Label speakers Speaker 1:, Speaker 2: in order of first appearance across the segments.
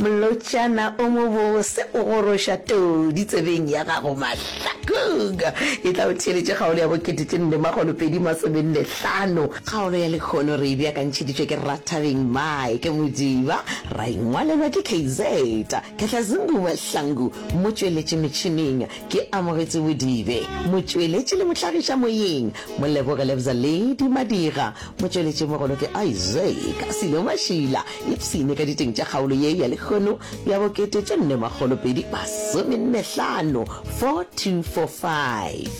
Speaker 1: molotšana o mo bose o goroša todi tsebeng ya gago mahlakong e tla o theletše kgaolo ya bokete 4 kgaolo ya lekgono re e beakantšheditšwe ke Rathabeng Mai ke Modiba ra ingwalelwa ke KZ Katlazungu Mahlangu motšweletše metšhineng ke Amogetse Bodibe motšweletše le mohlagiša moyeng moleboge Lebza Lady Madira motšweletše mogolo ke Isaac Silo Mashila ipsine ka diteng tša kgaolo ye ya lekgono ya bokete 4 4245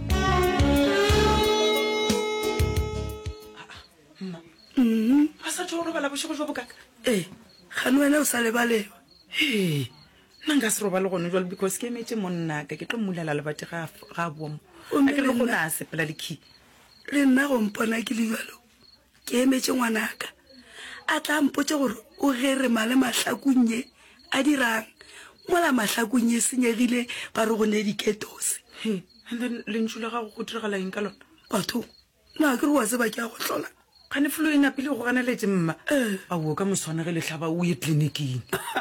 Speaker 2: sa tšho robala bošego jo bokaka
Speaker 3: gane wena o sa lebalewa
Speaker 2: nna nka se robale gone jalo because ke emetse monnaka ke tlo mmulela lebate ga bomo a ke le gona a sepela le key
Speaker 3: le nna go mpona ke le jalo ke emetse ngwanaka a tla mpotse gore o gere male mahlakunye a dirang mola mahlakunye senyegile ba re go ne diketose
Speaker 2: and then le ntšhula ga go diragala eng ka lona
Speaker 3: batho nna ke re wa tseba ke a go tlola
Speaker 2: gane flu e napile go ganeletse mma a o ka moswana ge le hlaba o ye tleliniking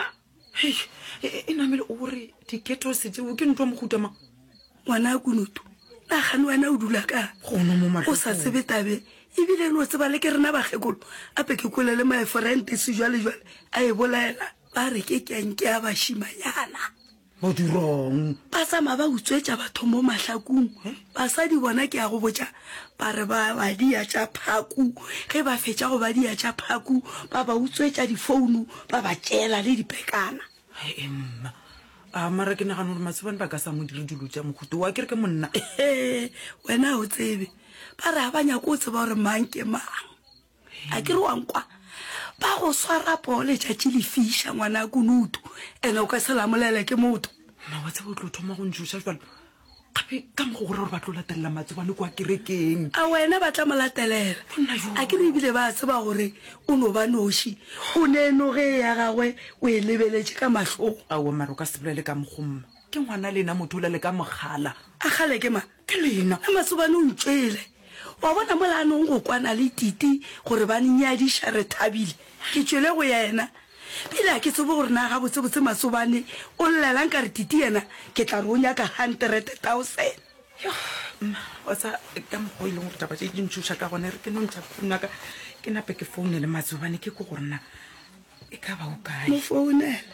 Speaker 2: e namele o re diketose tseo ke ntwa mohuta mang
Speaker 3: ngwana a kunutu na gane wena o dula ka o sa tsebe tabe ebile no tseba le ke rena bagekolo ape ke kolele my friend sejwale a e bolaela ba re ke kenke a bashimanyana
Speaker 2: ba dirong
Speaker 3: ba sama ba utswetša batho mo mahlakong basadi bona ke a go botša ba re ba dia tša phaku ge ba fetša go ba dia tša phaku ba ba utswetša difounu ba ba tšela le dipekana
Speaker 2: emma a mara ke nagana gore matsebane ba ka sa mo dire dilo tša mohuto wa kere ke monna
Speaker 3: wena o tsebe ba re a banyako o tseba gore mang ke mang a kere wankwa ba go swara pole tšatši lefiša ngwana kunutu ene o ka se lamolele ke motho
Speaker 2: na wa tseba o tlo thoma go ntšhoša jalo gape ka mogo gore ba tlo latelela matsebane kwa kerekeng
Speaker 3: a wena ba tla mo latelela a kere ebile ba tseba gore o no ba noši o nenoge ya gagwe o e lebeletše ka matlhogo
Speaker 2: ao mare o ka se bolele ka mogomma ke ngwana lena motho o lele ka mogala
Speaker 3: a gale ke ma
Speaker 2: ke lena
Speaker 3: a masobane o ntšwele wa bona molanong go kwana le titi gore ba nenyadiša re thabile ke tšwele go yena pele a ke tsebe gore na ga botsebotse masobane o llelang ka re titi yena ke tla re o nyaka 100,000
Speaker 2: wa tsa ka mogo e leng gore taba tse di ntšhoša ka gone re ke nontšhaunaka ke nape ke founele matsobane ke ko gorena e ka ba o kae
Speaker 3: mo founela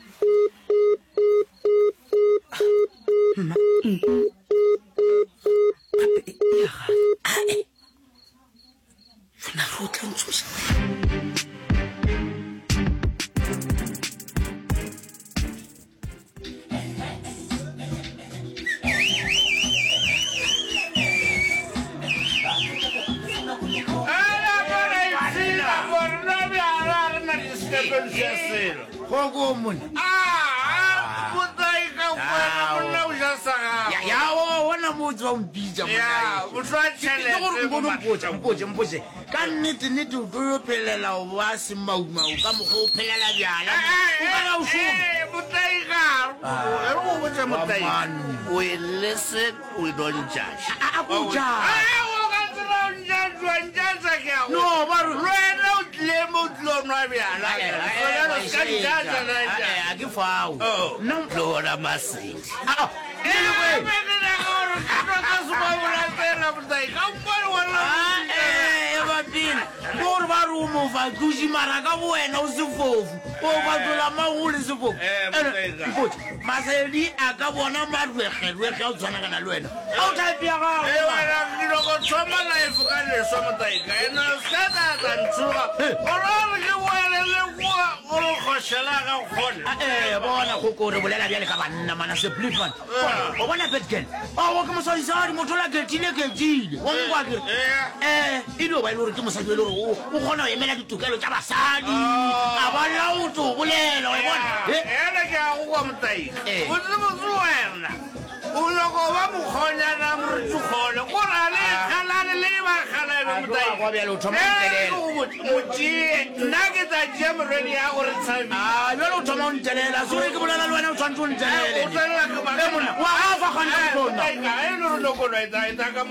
Speaker 3: fona go tla ntšhoša
Speaker 4: Koko mun.
Speaker 5: Putai ka kwena monna o ja saga.
Speaker 4: Ya wona motho wa mpitsa mona.
Speaker 5: Ya, o tshwa tshele.
Speaker 4: Ke gore mpotse. Ka nnete o tlo phelela o ba se maumau ka mogo o phelela bjala. O kana o shome.
Speaker 5: Putai ka. E go botsa mutai.
Speaker 4: We listen, we don't judge.
Speaker 5: Abuja. O ka tsira njanja ke.
Speaker 4: No, ba
Speaker 5: rena o tle mo tlo nwa bjala.
Speaker 4: a ke fao nna mplora masedi bapina kore ba re o mofa tlosi mara ka bo wena o sefofu o batlola magole sefofu masedi a ka bona marwegelwege o tshwanakana le wena a o type ya
Speaker 5: gago thoma life ka leswa motaika ena ska tata ntshuga orare ke welele kwa o khoshela ga khona
Speaker 4: bona go kore bolela bjale ka banna mana se plifan o bona betgen o ke mosadi motho la getile wa ngwa ke e dio ba ile re ke mosadi le re o gona o emela ditokelo tša basadi a ba lauto bolela wa bona
Speaker 5: ena ke a go kwa motaika o tsebo wena o loko ba mokgonyana morutsukgole go ra le kgalane le ba kgalane nna ke tsa tšea moredi ya gore tshabi
Speaker 4: bjale o thoma o ntelela sore ke bolela le wena o tshwanetse o ntelele wa gafa kgona
Speaker 5: eno re lokono eta ka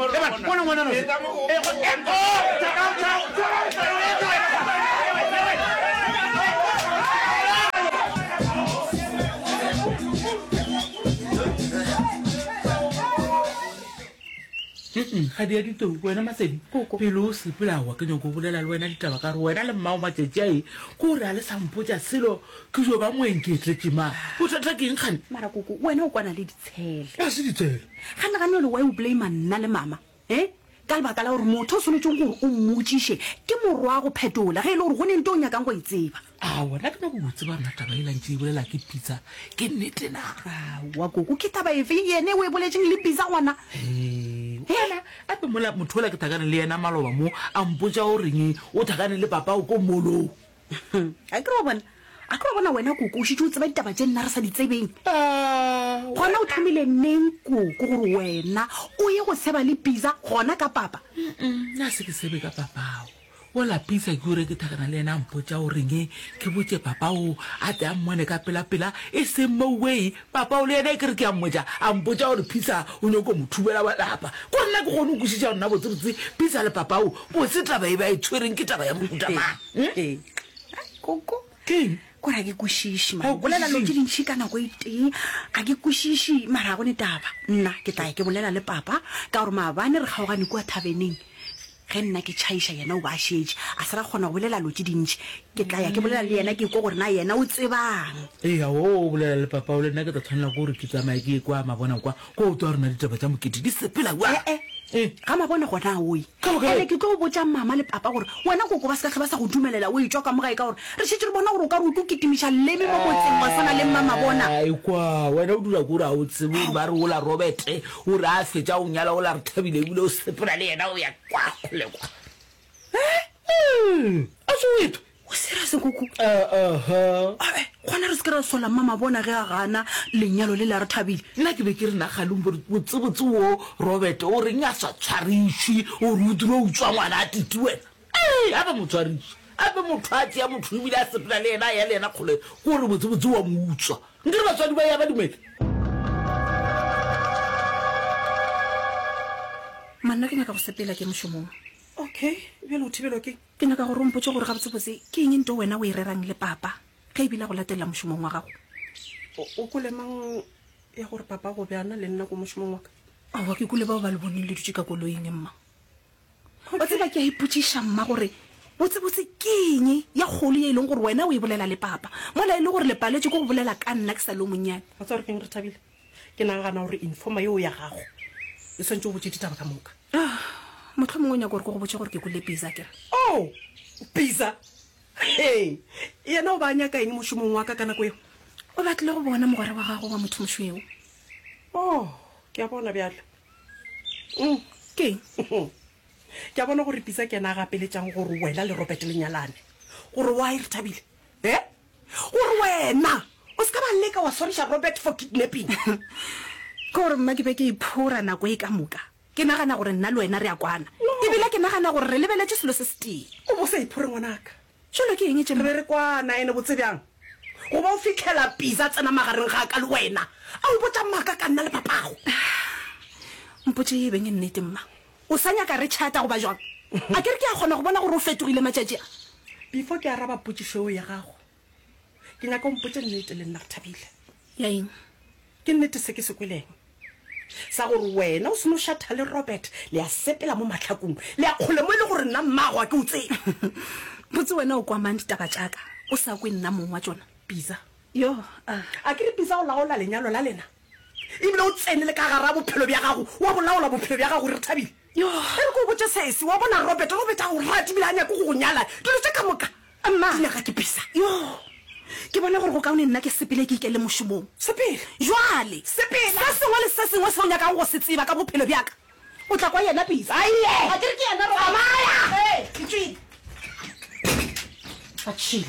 Speaker 4: ga di ya ditou wena Masedi pele o sepelawa ke nyako bolela le wena ditaba ka re wena le mmao matšetši ae ke gore a le sampotša selo ke jo ba moenketletse ma bothata ke eng kgane
Speaker 3: mara koko wena o kwana le ditshele
Speaker 4: a se ditshele
Speaker 3: gane le wa o blame nna le mama ka lebaka la gore motho o tshwanetseng gore o mmotsiše ke morwa go phetola ge e le gore go nente o nyakang go e tseba
Speaker 4: a wena ke nako botse ba nna taba e lantse e bolela ke pizza ke nnete na
Speaker 3: wa koko ke taba efe ene o e boletseng le pizza ngwana
Speaker 4: wena ape mola motho ola ke thakane le yena maloba mo a mpotsa o reng o thakane le papa o ko molong
Speaker 3: a kry bona wena koko o šitse o tseba ditaba tse nna re sa di tsebeng gona o thomile neng koko gore wena o ye go seba le pizza gona ka papa
Speaker 4: nna se ke sebe ka papao o lapisa ke ore ke thakana le ena a mpotsa o reng ke botse papao a te a mmone ka pela-pela e seng moway papao le yena e kere ke a mmotsa a mpotsa gore pizza o nyako mothubela wa lapa ko nna ke gone o kositša rona botsebotse pizza le papao botse taba e ba e tshwereng ke taba ya mohutamang
Speaker 3: koko
Speaker 4: keng
Speaker 3: kore a ke kwešiše bolela lo ke dintšhi ka nako e teng a ke kwešiše mara go ne taba nna ke tlae ke bolela le papa ka gore maabane re kgaogane kua thabeneng ge nna ke tšhaiša yena o ba šetše a se ra kgona go bolela lo ke dintšhi ke tlaya ke bolela le yena ke ko gore na yena o tsebang
Speaker 4: ee o bolela le papa o le nna ke tla tshwanela ko gore ke tsamaye ke kwa mabona kwa ko o twa rena ditaba tša mokete di sepela wa
Speaker 3: ga mabone gona oe ene ke tlo go botsa mama le papa gore wena koko ba se ka tlhe ba sa go dumelela o etswa ka mogae ka gore re šetse re bona gore o ka re o tlo ketimiša leme mo motseng wa tshwana le mmama bona
Speaker 4: kwa wena o dula kore a o tsebe ore ba re ola robete ore a fetša o nyala o la re thabile ebile o sepela le yena o ya kwa kgolekwa a se wetho
Speaker 3: o serious koko gona re se ke ra sola mama bona ge a gana lenyalo le la re thabile
Speaker 4: nna ke be ke re nagaleng botsebotse o robert o reng a sa tshwarišwe ore o dule o utswa ngwana a titi wena a ba motshwariše ape motho a tea motho ebile a sepela le ena ya le ena kgole ko gore botsebotse wa mo utswa nke re batswadi ba ya ba dumele
Speaker 3: manna ke nyaka go sepela ke mošomong
Speaker 2: okay bjale o thibelwa ke
Speaker 3: ke nyaka gore mpotse gore ga botsebotse ke eng nto wena o e rerang le papa ge ebile go latelela mošomong wa gago
Speaker 2: o kolemang ya gore papa go bjana le nna ko mošomong wa ka
Speaker 3: aowa ke kole bao ba le boneng le dutse ka koloing mma o tseba ke a ipotšiša mma gore botsebotse ke eng ya kgolo ye e leng gore wena o e bolela le papa mola e le gore lepaletse ko go bolela ka nna ke sa le o monnyane
Speaker 2: wa tsa gore keng re thabile ke nagana gore informa yeo ya gago e swantse o botse ditaba ka moka
Speaker 3: motlho mongwe o nyaka gore ko go botse gore ke kole pisa kere
Speaker 2: pisa yena o ba nyaka eng mošomong wa ka ka nako eo
Speaker 3: o batlile go bona mogware wa gago wa motho mošweo
Speaker 2: ke a bona bjale
Speaker 3: keng
Speaker 2: ke a bona gore pisa ke ena a gapeletšang gore wena le robert le nyalane gore wa e re thabile gore wena o se ka ba leka wa swariša robert for kidnapping
Speaker 3: ke gore mma ke be ke iphora nako e ka moka ke nagana gore nna le wena re a kwana ebile ke nagana gore re lebeletse selo se se teng
Speaker 2: o bo sa iphore ngwanaka
Speaker 3: jalo ke eng e
Speaker 2: re re kwana ene botse bjang go ba o fitlhela pisa tsena magareng ga ka le wena a o botsa maaka ka nna le papago
Speaker 3: mpotse e beng e nnete mma o sa nyaka re chata go ba jwang a ke re ke a kgona go bona gore o fetogile matšatši a
Speaker 2: before ke araba potsišeo ya gago ke nyaka o mpotse nnete le nna re thabile
Speaker 3: ya eng
Speaker 2: ke nnete se ke se kweleng sa gore wena o seno šatha le robert le a sepela mo matlhakong le a kgole mo e le gore nna mmagwa ke o tsebe
Speaker 3: botse wena o kwamang ditaba tšaka o sa kwe nna mong wa tsona
Speaker 2: pisa
Speaker 3: yo
Speaker 2: a ke re pisa o laola lenyalo la lena ebile o tsenele ka gara bophelo bja gago wa bolaola bophelo bja gago re thabile e re ko botse sese wa bona robert a go rata ebile a nyako go go nyala dilo tse ka moka
Speaker 3: mma
Speaker 2: di nyaka ke pisa
Speaker 3: yo ke bona gore go kaone nna ke sepele ke ikele mošomong
Speaker 2: sepele
Speaker 3: jwale
Speaker 2: se
Speaker 3: sengwe le se sengwe se o nyakang go se tseba ka bophelo bjaka o tla kwa yena pisa
Speaker 2: aye
Speaker 3: a ke re ke yena
Speaker 2: amaya
Speaker 3: ke tswile
Speaker 2: a tšhile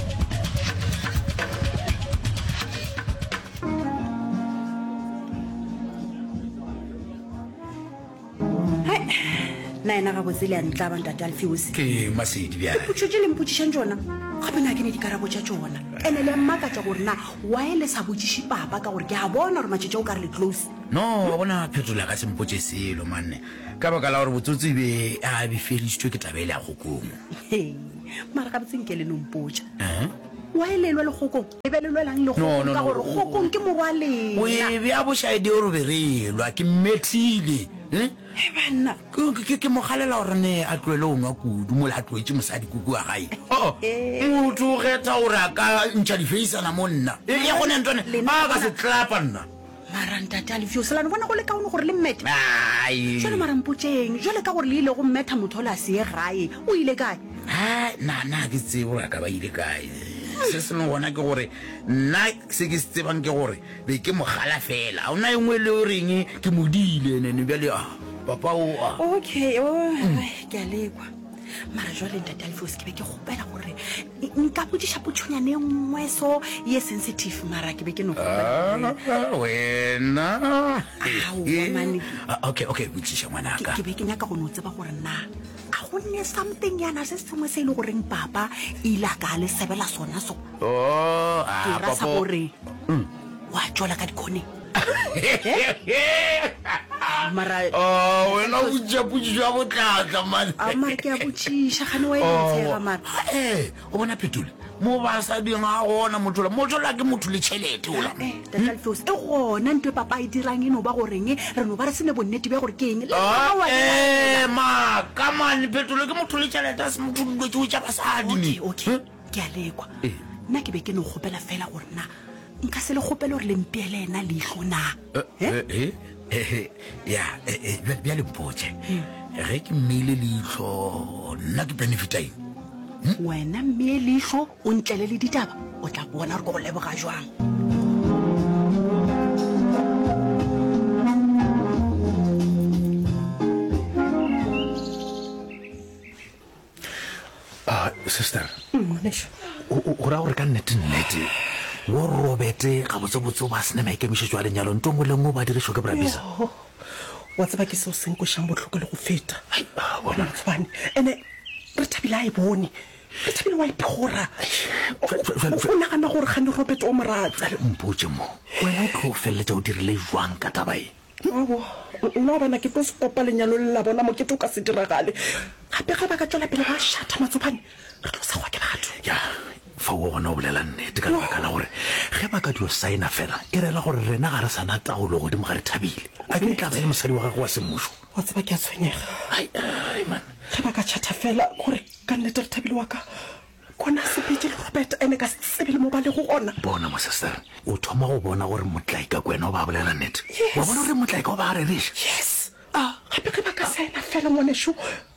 Speaker 3: nna ena ga botse le a ntla bantate alfeosi
Speaker 4: ke Masedi bjale
Speaker 3: potšo tše le mpotšišang tsona gape na ke ne dikarabo tša tsona ene le mmakatša gore na wa e le sa botšiše papa ka gore ke a bona gore matšetša o ka re le close
Speaker 4: no wa bona phetola ka sempotse selo manne ka baka la gore botsotsi be a befedisitswe ke tabele ya kgokomo
Speaker 3: mara ga botseng ke le nompotša wa e lelwa lekgokong e be lelwelang lekgokong ka gore kgokong ke morwa lena
Speaker 4: o ebe a bošaedi o re berelwa ke mmethile
Speaker 3: banna
Speaker 4: ke mogalela gore ne a tloele o nwa kudu mo le a tloetse mosadi kuku wa gae motho o kgetha gore a ka ntšha difeisana mo nna e gone ntone a ka se tlapa nna
Speaker 2: marantate a lefioselane bona go le kaone gore le mmete
Speaker 4: ai
Speaker 2: jale marampotseng jale ka gore le ile go mmetha motho o le a seye gae o ile kae
Speaker 4: nna ke tsee gore a ka ba ile kae se sengwe gona ke gore nna se ke se tsebang ke gore be ke mogala fela a o na e nngwe le o reng ke modile nene bjale papa o
Speaker 2: okay ke a lekwa mara jwale ntate Alfios ke be ke gopela gore nka botsiša potšhonyane nngwe so ye sensitive mara ke be ke no
Speaker 4: wena okay botsiša ngwanaka
Speaker 2: ke be ke nyaka go no tseba gore na a go nne something yana se sengwe se e le goreng papa ile a ka le sebela sona so ke rasa gore wa tšola ka dikhoneng mara
Speaker 4: wena o japutswa botlatla man
Speaker 2: mara ke a botšiša gane wa etshega mara
Speaker 4: o bona phetole mo basading a gona mothola ke motho le tšhelete ola
Speaker 2: Alfios e gona ntwe papa e dirang eno ba goreng re no ba re sene bonnete bja gore ke eng
Speaker 4: makamane phetole ke motho le tšhelete a se motho dilo tšeo tša basadi
Speaker 2: okay ke a lekwa nna ke be ke no gopela fela gore na nka se le gopele gore lempiele ena leitlho na
Speaker 4: ya bjale mpotse ge ke mmeile leitlho nna ke benefitaeng
Speaker 2: wena mme leitlho o ntlele le ditaba o tla bona gore ko go leboga jwang
Speaker 5: sister o ra gore ka nnete wo robete ga botsebotse o ba sene maikemišetšo a lenyalo nto ngwe le ngwe ba dirišo ke brabisa
Speaker 2: wa tseba ke seo senkošang botlhoko le go feta bonatsobane ande re thabile a e bone re thabile wa iphora o nagana gore gane robete o moratsa
Speaker 5: mpotse mo wena o tlo o feleletša o dirile jwang ka tabae
Speaker 2: nna bana ke tlo sekopa lenyalo le la bona mokete o ka se diragale gape ga ba ka tswela pele ba šatha matsobane re tlo sagwa ke batho
Speaker 5: fa o gona o bolela nnete ka lebaka la gore ge ba ka dio saena fela e rela gore rena ga re sana taolo godimo ga re thabile a ke tla tsene mosadi wa gago wa semmušo
Speaker 2: wa tseba ke a tshwenyega ge ba ka chatta fela gore ka nnete re thabile wa ka kona sepetse le robeta ene ka sebele mo ba le go gona
Speaker 5: bona mo sister o thoma go bona gore motlaika kwena o ba bolela nnete wa bona gore motlaika o ba re reša
Speaker 2: yes gape ge ba ka saena fela ngwanesho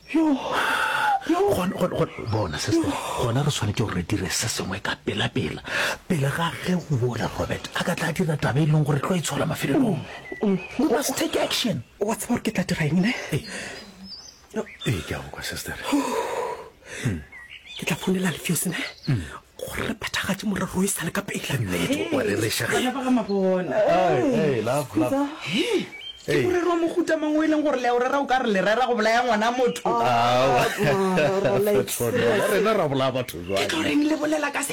Speaker 5: bona sister gona re tshwanetse gore re dire se sengwe ka pela-pela pele ga ge go bola robert a ka tla dira taba e leng gore tlo e tshola mafelelong we must take action
Speaker 2: wa tseba gore ke tla dira eng ne
Speaker 5: ke a go kwa sister
Speaker 2: ke tla founela Alfios ne gore re phethagatse morero o e sale ka pele
Speaker 5: nnete wa re rešaga
Speaker 3: ke morero wa mohuta mangwe e leng gore le o rera o ka re le rera go bolaya ngwana motho
Speaker 5: rena ra bolaya batho
Speaker 3: ke tloreng le bolela ka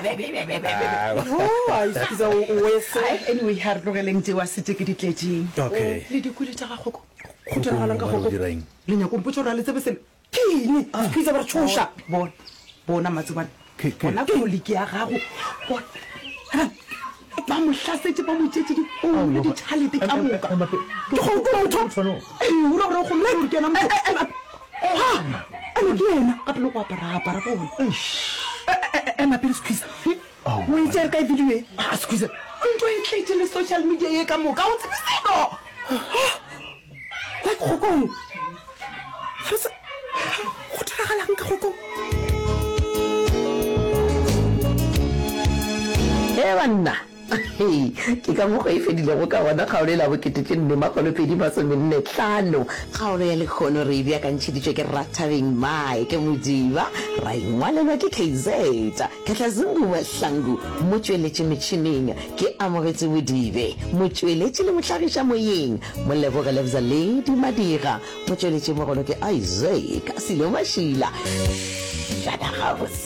Speaker 3: anyway ha re tlogeleng tsewa setse ke ditletseng
Speaker 2: le dikole tsa gagoko go diragalang ka goko lenyako mpotse gore a letsebesele ke eng kgitsa ba re tshoša
Speaker 3: bona matsobane bona koliki ya gago ba mo hlasetse ba mo tšetse difounu ditšhalete ka moka
Speaker 2: ke gokotho ura gore go nna ke ena motho ane ke ena gape le go apara bona ema pele squeeze o itse ka video e
Speaker 3: squeeze ntho e tletse le social media e ka moka o tsebe seno
Speaker 2: like gokong go diragalang ka gokong
Speaker 1: banna ke ka mokgwa e fedilego ka gona kgaolo e la boketete 4 kgaolo ya lekgono re e beakantšheditšwe ke Rathabeng Mai ke Modiba ra ingwalelwa ke KZ Katlazungu Mahlangu motsweletše metšhineng ke Amogetse Modibe motsweletše le mohlagiša moyeng Moleboge Lebza Lady Madira motsweletše mogolo ke Isaac Silo Mashila